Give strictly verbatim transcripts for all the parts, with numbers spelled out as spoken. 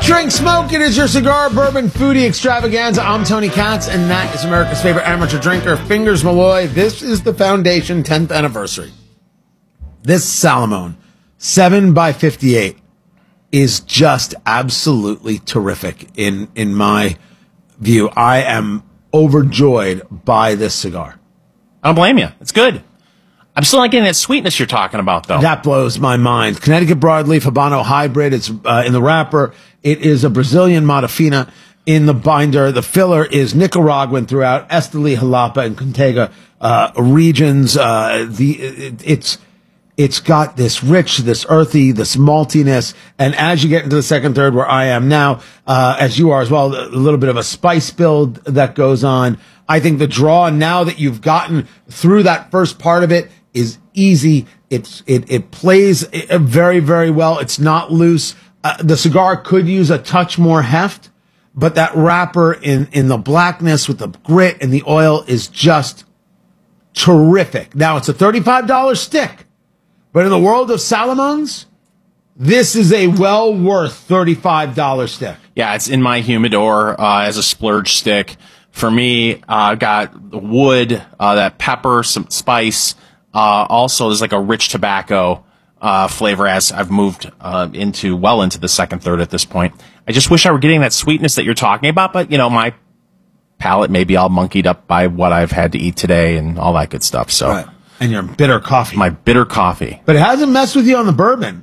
Drink Smoke, it is your cigar bourbon foodie extravaganza. I'm Tony Katz, and that is America's favorite amateur drinker, Fingers Malloy. This is the Foundation tenth anniversary. This Salamone seven by fifty-eight is just absolutely terrific in, in my view. I am overjoyed by this cigar. I don't blame you. It's good. I'm still not getting that sweetness you're talking about, though. That blows my mind. Connecticut Broadleaf Habano Hybrid. It's uh, in the wrapper. It is a Brazilian Matafina in the binder. The filler is Nicaraguan throughout Esteli, Jalapa, and Contega uh, regions. Uh, the it, it's it's got this rich, this earthy, this maltiness, and as you get into the second third, where I am now, uh, as you are as well, a little bit of a spice build that goes on. I think the draw, now that you've gotten through that first part of it, is easy. It's it it plays very, very well. It's not loose. Uh, the cigar could use a touch more heft, but that wrapper in in the blackness with the grit and the oil is just terrific. Now it's a thirty-five dollars stick, but in the world of Salamones, this is a well worth thirty-five dollars stick. Yeah, it's in my humidor uh, as a splurge stick. For me, I uh, got the wood, uh, that pepper, some spice. Uh, also, there's like a rich tobacco uh, flavor as I've moved uh, into well into the second third at this point. I just wish I were getting that sweetness that you're talking about, but you know, my palate may be all monkeyed up by what I've had to eat today and all that good stuff. So, right. And your bitter coffee, my bitter coffee, but it hasn't messed with you on the bourbon,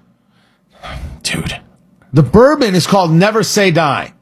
dude. The bourbon is called Never Say Die.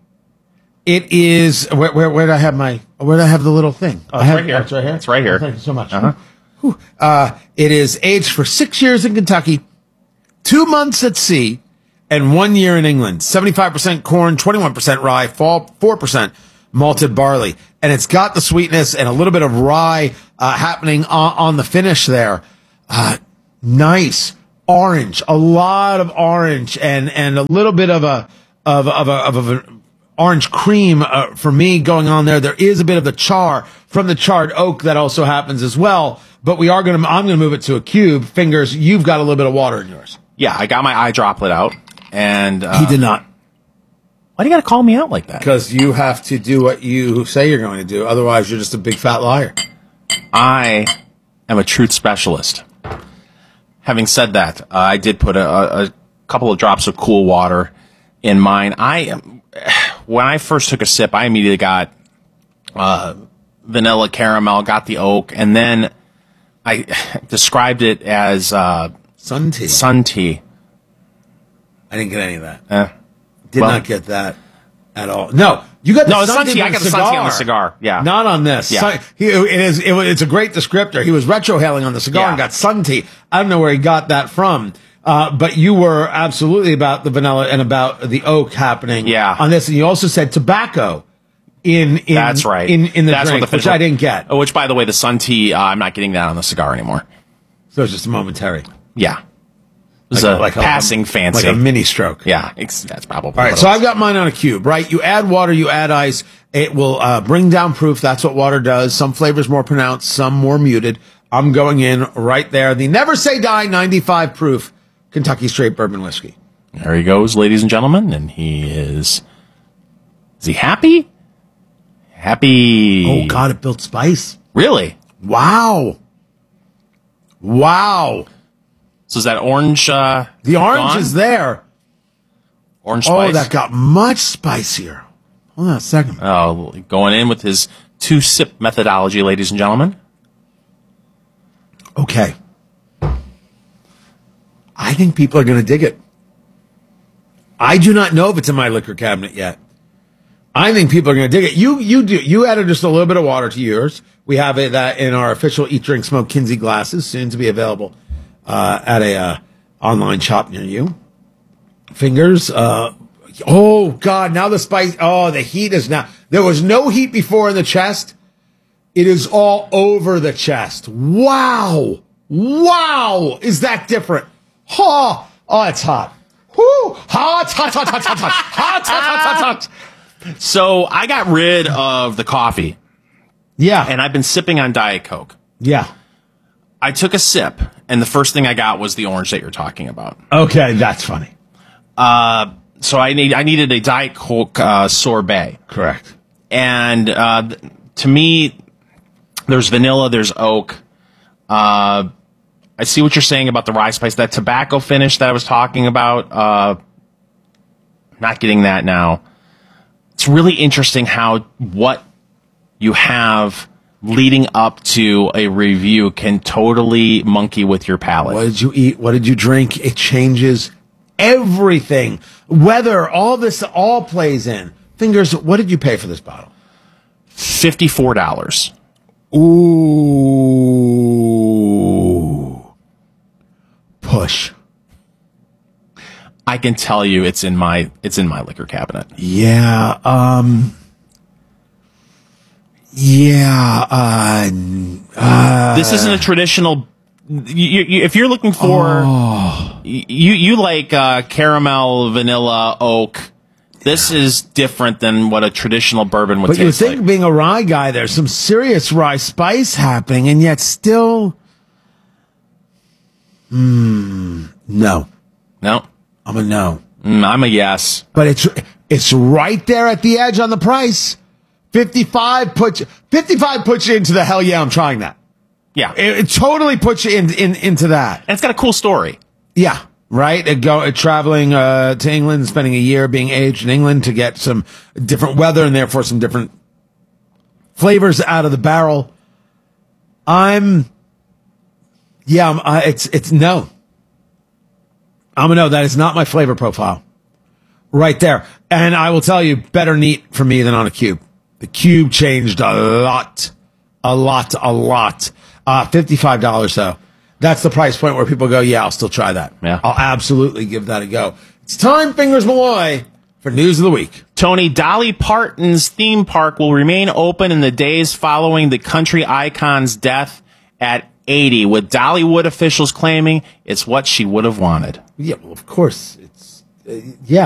It is where where where did I have my where did I have the little thing? Oh, I it's have, right here. It's right here. It's right here. Oh, thank you so much. Uh-huh. Uh, it is aged for six years in Kentucky, two months at sea, and one year in England. seventy-five percent corn, twenty-one percent rye, four percent malted barley. And it's got the sweetness and a little bit of rye uh, happening on, on the finish there. Uh, nice orange, a lot of orange, and, and a little bit of a of of a of a orange cream uh, for me going on there. There is a bit of the char from the charred oak that also happens as well. But we are going to, I'm going to move it to a cube. Fingers, you've got a little bit of water in yours. Yeah, I got my eye droplet out. And uh, he did not. Why do you got to call me out like that? Because you have to do what you say you're going to do. Otherwise, you're just a big fat liar. I am a truth specialist. Having said that, uh, I did put a, a couple of drops of cool water in mine. I, when I first took a sip, I immediately got uh, vanilla caramel, got the oak, and then I described it as uh, sun tea. Sun tea. I didn't get any of that. Eh. Did well, not get that at all. No, you got the no, sun, sun tea. tea. I got the sun tea on the cigar. Yeah, not on this. Yeah. Sun, he, it is. It, it's a great descriptor. He was retrohaling on the cigar yeah. and got sun tea. I don't know where he got that from. Uh, but you were absolutely about the vanilla and about the oak happening. Yeah. On this, and you also said tobacco. In, in that's right. In in the that's drink, what the which I didn't get. Oh, which, by the way, the sun tea. Uh, I'm not getting that on the cigar anymore. So it's just a momentary. Yeah, it was like, a like passing a, fancy, like a mini stroke. Yeah, it's, that's probably. All right. So I've got mine on a cube. Right, you add water, you add ice. It will uh, bring down proof. That's what water does. Some flavors more pronounced, some more muted. I'm going in right there. The Never Say Die ninety-five proof Kentucky Straight Bourbon Whiskey. There he goes, ladies and gentlemen, and he is. Is he happy? Happy. Oh, God, it built spice. Really? Wow. Wow. So is that orange? Uh, the orange gone? is there. Orange spice. Oh, that got much spicier. Hold on a second. Oh, going in with his two-sip methodology, ladies and gentlemen. Okay. I think people are going to dig it. I do not know if it's in my liquor cabinet yet. I think people are going to dig it. You you do. You added just a little bit of water to yours. We have it that in our official Eat, Drink, Smoke Kinsey glasses, soon to be available uh, at a uh, online shop near you. Fingers. Uh, oh, God. Now the spice. Oh, the heat is now. There was no heat before in the chest. It is all over the chest. Wow. Wow. Is that different? Oh, oh it's hot. Whoo. Hot, hot, hot, hot, hot, hot, hot, hot, hot, hot. So I got rid of the coffee. Yeah. And I've been sipping on Diet Coke. Yeah. I took a sip, and the first thing I got was the orange that you're talking about. Okay, that's funny. Uh, so I need I needed a Diet Coke uh, sorbet. Correct. And uh, to me, there's vanilla, there's oak. Uh, I see what you're saying about the rye spice. That tobacco finish that I was talking about, uh, not getting that now. It's really interesting how what you have leading up to a review can totally monkey with your palate. What did you eat? What did you drink? It changes everything. Weather, all this all plays in. Fingers, what did you pay for this bottle? fifty-four dollars. Ooh. Push. I can tell you it's in my it's in my liquor cabinet. Yeah, um Yeah, uh, uh This isn't a traditional you, you, if you're looking for oh. you you like uh, caramel, vanilla, oak. This is different than what a traditional bourbon would But you taste think like. being a rye guy, there's some serious rye spice happening, and yet still, hmm, no. No, I'm a no. mm, I'm a yes. But it's it's right there at the edge on the price. fifty-five puts fifty-five puts you into the hell yeah, I'm trying that. Yeah, It, it totally puts you in, in into that. and it's got a cool story. Yeah. Right? Uh, go, uh, traveling uh, to England, spending a year being aged in England to get some different weather and therefore some different flavors out of the barrel. I'm, yeah, I'm, uh, it's, it's no. I'm a no. That is not my flavor profile. Right there. And I will tell you, better neat for me than on a cube. The cube changed a lot. A lot, a lot. Uh, fifty-five dollars though. That's the price point where people go, yeah, I'll still try that. Yeah. I'll absolutely give that a go. It's time, Fingers Malloy, for News of the Week. Tony, Dolly Parton's theme park will remain open in the days following the country icon's death at eighty, with Dollywood officials claiming it's what she would have wanted. Yeah, well, of course. It's, uh, yeah.